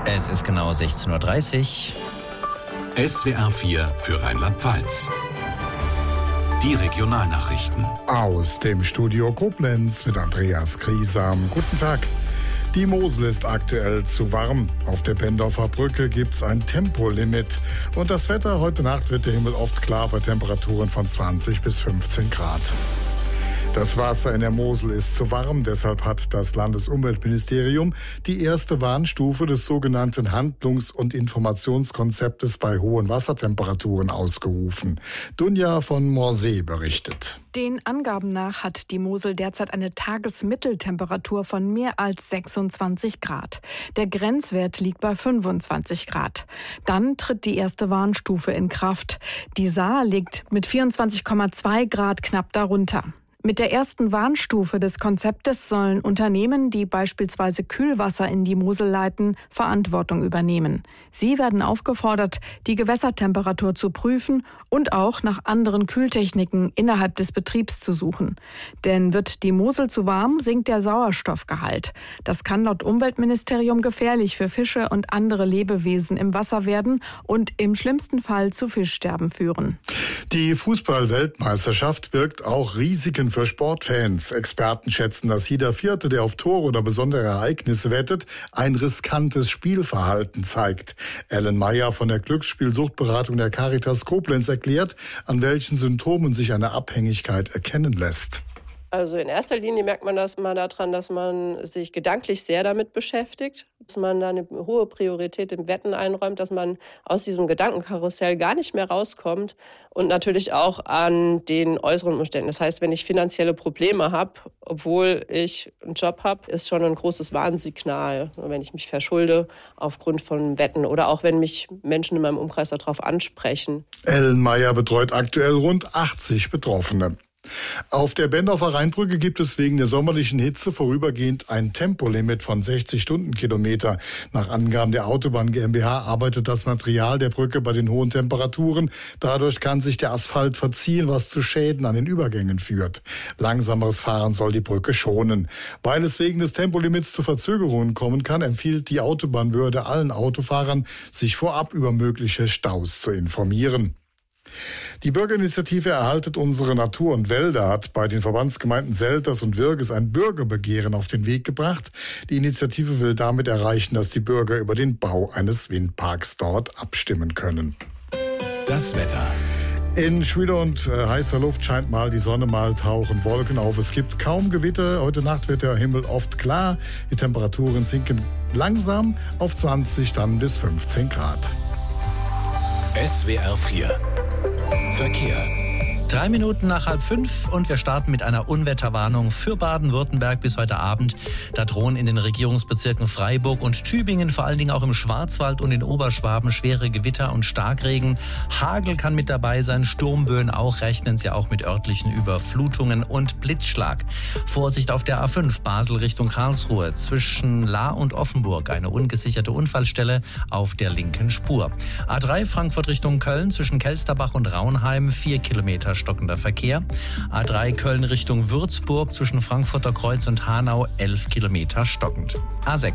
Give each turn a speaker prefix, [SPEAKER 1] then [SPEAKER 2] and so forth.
[SPEAKER 1] Es ist genau 16:30 Uhr.
[SPEAKER 2] SWR 4 für Rheinland-Pfalz. Die Regionalnachrichten.
[SPEAKER 3] Aus dem Studio Koblenz mit Andreas Griesam. Guten Tag. Die Mosel ist aktuell zu warm. Auf der Pendorfer Brücke gibt's ein Tempolimit. Und das Wetter: heute Nacht wird der Himmel oft klar bei Temperaturen von 20 bis 15 Grad. Das Wasser in der Mosel ist zu warm, deshalb hat das Landesumweltministerium die erste Warnstufe des sogenannten Handlungs- und Informationskonzeptes bei hohen Wassertemperaturen ausgerufen. Dunja von Morsee berichtet.
[SPEAKER 4] Den Angaben nach hat die Mosel derzeit eine Tagesmitteltemperatur von mehr als 26 Grad. Der Grenzwert liegt bei 25 Grad. Dann tritt die erste Warnstufe in Kraft. Die Saar liegt mit 24,2 Grad knapp darunter. Mit der ersten Warnstufe des Konzeptes sollen Unternehmen, die beispielsweise Kühlwasser in die Mosel leiten, Verantwortung übernehmen. Sie werden aufgefordert, die Gewässertemperatur zu prüfen und auch nach anderen Kühltechniken innerhalb des Betriebs zu suchen. Denn wird die Mosel zu warm, sinkt der Sauerstoffgehalt. Das kann laut Umweltministerium gefährlich für Fische und andere Lebewesen im Wasser werden und im schlimmsten Fall zu Fischsterben führen.
[SPEAKER 3] Die Fußball-Weltmeisterschaft birgt auch Risiken für Sportfans. Experten schätzen, dass jeder Vierte, der auf Tore oder besondere Ereignisse wettet, ein riskantes Spielverhalten zeigt. Ellen Meyer von der Glücksspielsuchtberatung der Caritas Koblenz erklärt, an welchen Symptomen sich eine Abhängigkeit erkennen lässt.
[SPEAKER 5] Also in erster Linie merkt man das mal daran, dass man sich gedanklich sehr damit beschäftigt, dass man da eine hohe Priorität im Wetten einräumt, dass man aus diesem Gedankenkarussell gar nicht mehr rauskommt und natürlich auch an den äußeren Umständen. Das heißt, wenn ich finanzielle Probleme habe, obwohl ich einen Job habe, ist schon ein großes Warnsignal, wenn ich mich verschulde aufgrund von Wetten oder auch wenn mich Menschen in meinem Umkreis darauf ansprechen.
[SPEAKER 3] Ellen Meyer betreut aktuell rund 80 Betroffene. Auf der Bendorfer Rheinbrücke gibt es wegen der sommerlichen Hitze vorübergehend ein Tempolimit von 60 Stundenkilometer. Nach Angaben der Autobahn GmbH arbeitet das Material der Brücke bei den hohen Temperaturen. Dadurch kann sich der Asphalt verziehen, was zu Schäden an den Übergängen führt. Langsameres Fahren soll die Brücke schonen. Weil es wegen des Tempolimits zu Verzögerungen kommen kann, empfiehlt die Autobahnbehörde allen Autofahrern, sich vorab über mögliche Staus zu informieren. Die Bürgerinitiative Erhaltet unsere Natur und Wälder hat bei den Verbandsgemeinden Selters und Würges ein Bürgerbegehren auf den Weg gebracht. Die Initiative will damit erreichen, dass die Bürger über den Bau eines Windparks dort abstimmen können.
[SPEAKER 2] Das Wetter.
[SPEAKER 3] In schwüler und heißer Luft scheint mal die Sonne, mal tauchen Wolken auf. Es gibt kaum Gewitter. Heute Nacht wird der Himmel oft klar. Die Temperaturen sinken langsam auf 20, dann bis 15 Grad.
[SPEAKER 2] SWR 4 Verkehr.
[SPEAKER 1] 3 Minuten nach 4:30 und wir starten mit einer Unwetterwarnung für Baden-Württemberg bis heute Abend. Da drohen in den Regierungsbezirken Freiburg und Tübingen, vor allen Dingen auch im Schwarzwald und in Oberschwaben, schwere Gewitter und Starkregen. Hagel kann mit dabei sein, Sturmböen auch, rechnen Sie auch mit örtlichen Überflutungen und Blitzschlag. Vorsicht auf der A5 Basel Richtung Karlsruhe, zwischen Lahr und Offenburg eine ungesicherte Unfallstelle auf der linken Spur. A3 Frankfurt Richtung Köln, zwischen Kelsterbach und Raunheim 4 Kilometer stockender Verkehr. A3 Köln Richtung Würzburg, zwischen Frankfurter Kreuz und Hanau 11 Kilometer stockend. A6